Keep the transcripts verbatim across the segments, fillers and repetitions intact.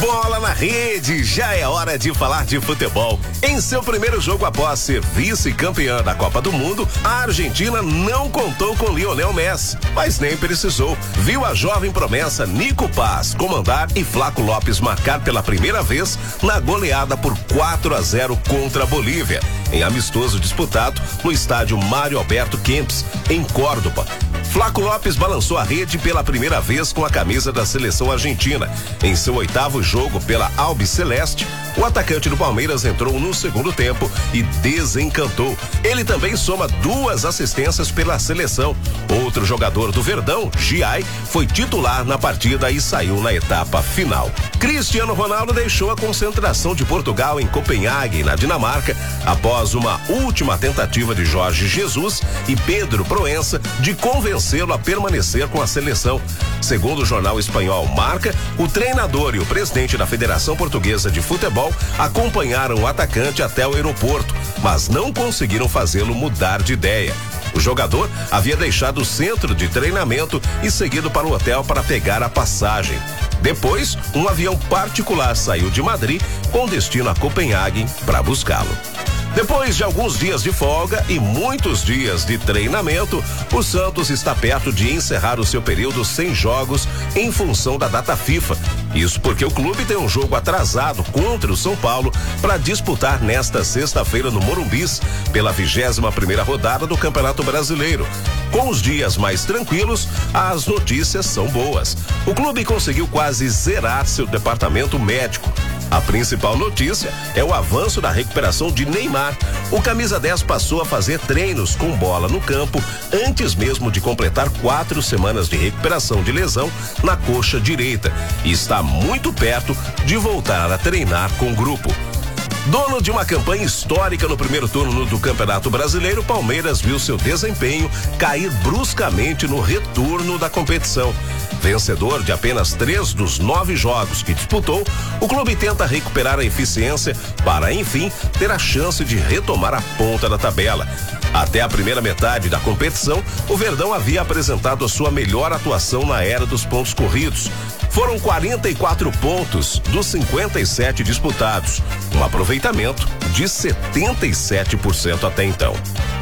Bola na rede, já é hora de falar de futebol. Em seu primeiro jogo após ser vice-campeã da Copa do Mundo, a Argentina não contou com Lionel Messi, mas nem precisou. Viu a jovem promessa Nico Paz comandar e Flaco Lopes marcar pela primeira vez na goleada por quatro a zero contra a Bolívia, em amistoso disputado no estádio Mário Alberto Kempes, em Córdoba. Flaco Lopes balançou a rede pela primeira vez com a camisa da seleção argentina. Em seu oitavo jogo pela Albiceleste, o atacante do Palmeiras entrou no segundo tempo e desencantou. Ele também soma duas assistências pela seleção. Outro jogador do Verdão, Giai, foi titular na partida e saiu na etapa final. Cristiano Ronaldo deixou a concentração de Portugal em Copenhague, na Dinamarca, após uma última tentativa de Jorge Jesus e Pedro Proença de convencê-lo a permanecer com a seleção. Segundo o jornal espanhol Marca, o treinador e o presidente da Federação Portuguesa de Futebol acompanharam o atacante até o aeroporto, mas não conseguiram fazê-lo mudar de ideia. O jogador havia deixado o centro de treinamento e seguido para o hotel para pegar a passagem. Depois, um avião particular saiu de Madrid com destino a Copenhague para buscá-lo. Depois de alguns dias de folga e muitos dias de treinamento, o Santos está perto de encerrar o seu período sem jogos em função da data FIFA. Isso porque o clube tem um jogo atrasado contra o São Paulo para disputar nesta sexta-feira no Morumbis, pela vigésima primeira rodada do Campeonato Brasileiro. Com os dias mais tranquilos, as notícias são boas. O clube conseguiu quase zerar seu departamento médico. A principal notícia é o avanço da recuperação de Neymar. O camisa dez passou a fazer treinos com bola no campo antes mesmo de completar quatro semanas de recuperação de lesão na coxa direita e está muito perto de voltar a treinar com o grupo. Dono de uma campanha histórica no primeiro turno do Campeonato Brasileiro, Palmeiras viu seu desempenho cair bruscamente no retorno da competição. Vencedor de apenas três dos nove jogos que disputou, o clube tenta recuperar a eficiência para, enfim, ter a chance de retomar a ponta da tabela. Até a primeira metade da competição, o Verdão havia apresentado a sua melhor atuação na era dos pontos corridos. Foram quarenta e quatro pontos dos cinquenta e sete disputados, um aproveitamento de setenta e sete por cento até então.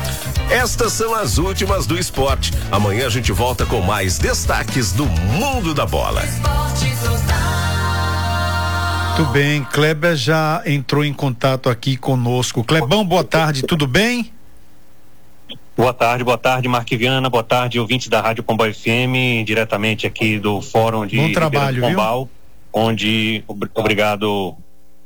Estas são as últimas do esporte. Amanhã a gente volta com mais destaques do mundo da bola. Muito bem, Kleber já entrou em contato aqui conosco. Clebão, boa tarde, tudo bem? Boa tarde, boa tarde, Marque Viana, boa tarde, ouvintes da Rádio Pombal F M, diretamente aqui do Fórum de Bom trabalho, Pombal, viu? Onde, ob- obrigado